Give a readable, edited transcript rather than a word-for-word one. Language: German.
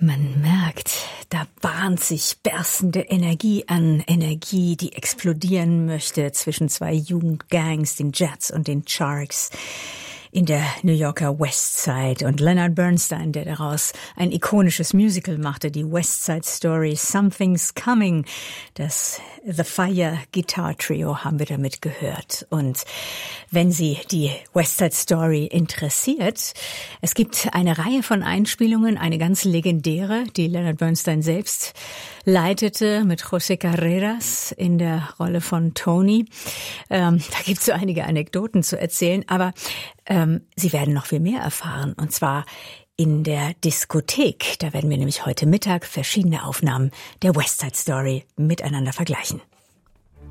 Man merkt, da bahnt sich berstende Energie an, Energie, die explodieren möchte zwischen zwei Jugendgangs, den Jets und den Sharks in der New Yorker West Side. Und Leonard Bernstein, der daraus ein ikonisches Musical machte, die West Side Story, Something's Coming, das The Fire Guitar Trio haben wir damit gehört. Und wenn Sie die West Side Story interessiert, es gibt eine Reihe von Einspielungen, eine ganz legendäre, die Leonard Bernstein selbst leitete mit José Carreras in der Rolle von Tony. Da gibt es so einige Anekdoten zu erzählen, aber Sie werden noch viel mehr erfahren, und zwar in der Diskothek. Da werden wir nämlich heute Mittag verschiedene Aufnahmen der West Side Story miteinander vergleichen.